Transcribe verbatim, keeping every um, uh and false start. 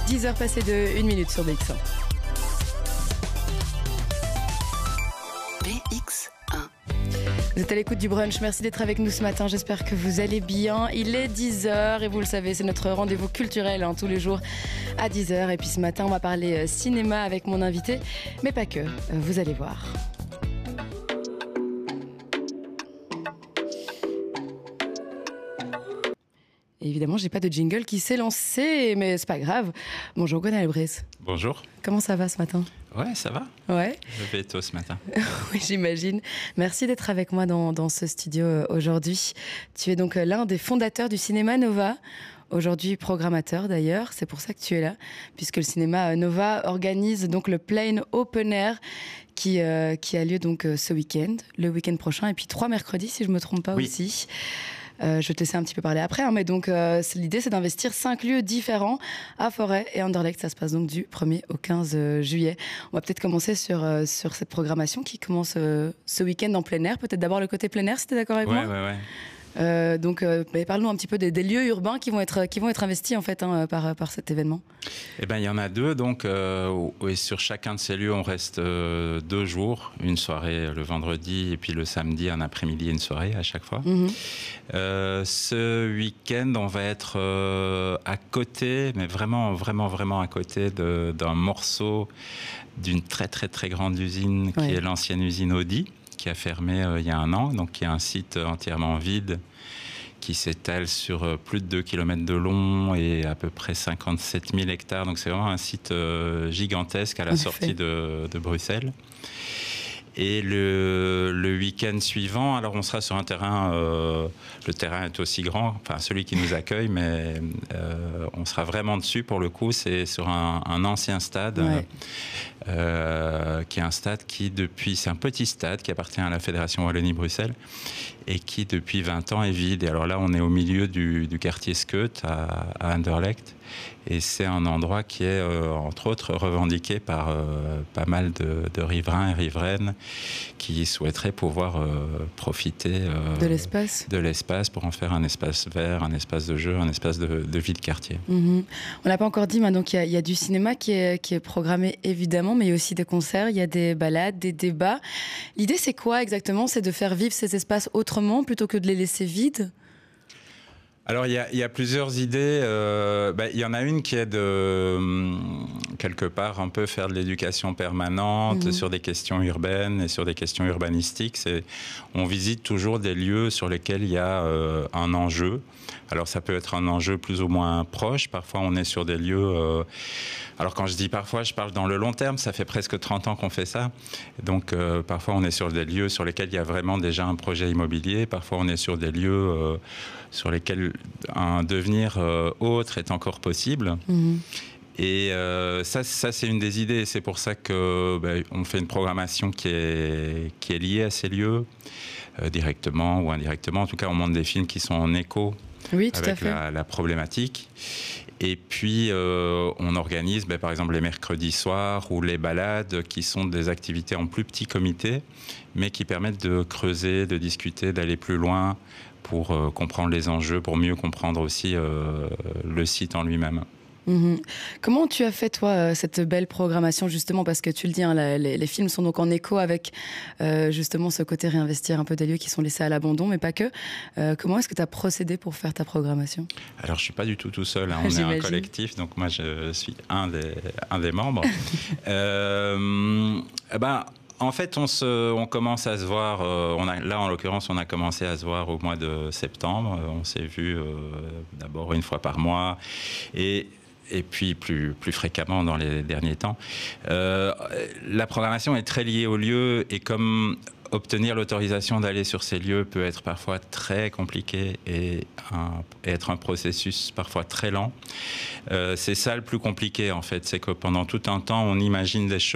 dix heures passées de une minute sur B X un. B X un. Vous êtes à l'écoute du brunch, merci d'être avec nous ce matin, j'espère que vous allez bien. Il est dix heures et vous le savez, c'est notre rendez-vous culturel hein, tous les jours à dix heures. Et puis ce matin, on va parler euh, cinéma avec mon invité, mais pas que, euh, vous allez voir. Et évidemment, j'ai pas de jingle qui s'est lancé, mais c'est pas grave. Bonjour Gonal Albrez. Bonjour. Comment ça va ce matin ? Ouais, ça va. Ouais. Je vais tôt ce matin. Oui, j'imagine. Merci d'être avec moi dans, dans ce studio euh, aujourd'hui. Tu es donc euh, l'un des fondateurs du cinéma Nova. Aujourd'hui programmateur d'ailleurs, c'est pour ça que tu es là, puisque le cinéma Nova organise donc le Plane Open Air qui, euh, qui a lieu donc euh, ce week-end, le week-end prochain, et puis trois mercredis si je me trompe pas oui. aussi. Euh, je vais te laisser un petit peu parler après, hein, mais donc euh, c'est, l'idée c'est d'investir cinq lieux différents à Forêt et Anderlecht. Ça se passe donc du premier au quinze juillet. On va peut-être commencer sur, euh, sur cette programmation qui commence euh, ce week-end en plein air. Peut-être d'abord le côté plein air, si tu es d'accord avec ouais, moi. Ouais, ouais, Euh, donc, euh, parle-nous un petit peu des, des lieux urbains qui vont être qui vont être investis en fait hein, par par cet événement. Eh ben, il y en a deux. Donc, euh, et sur chacun de ces lieux, on reste euh, deux jours, une soirée le vendredi et puis le samedi, un après-midi et une soirée à chaque fois. Mm-hmm. Euh, ce week-end, on va être euh, à côté, mais vraiment, vraiment, vraiment à côté de, d'un morceau d'une très, très, très grande usine qui ouais. est l'ancienne usine Audi, qui a fermé euh, il y a un an, donc qui est un site entièrement vide qui s'étale sur euh, plus de deux kilomètres de long et à peu près cinquante-sept mille hectares. Donc c'est vraiment un site euh, gigantesque à la en sortie de, de Bruxelles. Et le, le week-end suivant, alors on sera sur un terrain, euh, le terrain est aussi grand, enfin celui qui nous accueille, mais euh, on sera vraiment dessus pour le coup, c'est sur un, un ancien stade, ouais. euh, qui est un stade qui depuis, c'est un petit stade qui appartient à la Fédération Wallonie-Bruxelles et qui depuis vingt ans est vide. Et alors là, on est au milieu du, du quartier Skeut à, à Anderlecht. Et c'est un endroit qui est, euh, entre autres, revendiqué par euh, pas mal de, de riverains et riveraines qui souhaiteraient pouvoir euh, profiter euh, de l'espace. de l'espace pour en faire un espace vert, un espace de jeu, un espace de, de vie de quartier. Mmh. On l'a pas encore dit, mais donc il y, y a du cinéma qui est, qui est programmé évidemment, mais il y a aussi des concerts, il y a des balades, des débats. L'idée, c'est quoi exactement ? C'est de faire vivre ces espaces autrement plutôt que de les laisser vides ? Alors, il y a, il y a plusieurs idées. Euh, bah, il y en a une qui est de, quelque part, un peu faire de l'éducation permanente mmh. sur des questions urbaines et sur des questions urbanistiques. C'est, on visite toujours des lieux sur lesquels il y a euh, un enjeu. Alors, ça peut être un enjeu plus ou moins proche. Parfois, on est sur des lieux... Euh, alors, quand je dis parfois, je parle dans le long terme. Ça fait presque trente ans qu'on fait ça. Donc, euh, parfois, on est sur des lieux sur lesquels il y a vraiment déjà un projet immobilier. Parfois, on est sur des lieux euh, sur lesquels un devenir euh, autre est encore possible. Mmh. Et euh, ça, ça, c'est une des idées. C'est pour ça que ben, on fait une programmation qui est, qui est liée à ces lieux, euh, directement ou indirectement. En tout cas, on montre des films qui sont en écho oui, tout avec à fait. La, la problématique. Et puis, euh, on organise, ben, par exemple, les mercredis soirs ou les balades, qui sont des activités en plus petit comité, mais qui permettent de creuser, de discuter, d'aller plus loin pour euh, comprendre les enjeux, pour mieux comprendre aussi euh, le site en lui-même. Mmh. Comment tu as fait, toi, cette belle programmation, justement, parce que tu le dis, hein, la, les, les films sont donc en écho avec, euh, justement, ce côté réinvestir un peu des lieux qui sont laissés à l'abandon, mais pas que. Euh, comment est-ce que tu as procédé pour faire ta programmation ? Alors, je ne suis pas du tout tout seul, hein. On est un collectif, donc moi, je suis un des, un des membres. euh, eh ben, en fait, on, se, on commence à se voir, euh, on a, là en l'occurrence, on a commencé à se voir au mois de septembre. On s'est vu euh, d'abord une fois par mois et, et puis plus, plus fréquemment dans les derniers temps. Euh, la programmation est très liée au lieu et comme obtenir l'autorisation d'aller sur ces lieux peut être parfois très compliqué et, un, et être un processus parfois très lent. Euh, c'est ça le plus compliqué en fait, c'est que pendant tout un temps on imagine des choses